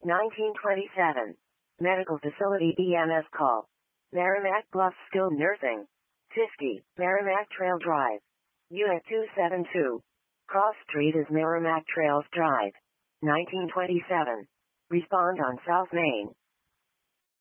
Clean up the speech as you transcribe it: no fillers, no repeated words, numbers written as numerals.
1927. Medical facility EMS call. Merrimack Bluff Skilled Nursing. 50. Merrimack Trail Drive. Unit 272. Cross Street is Merrimack Trails Drive. 1927. Respond on South Main.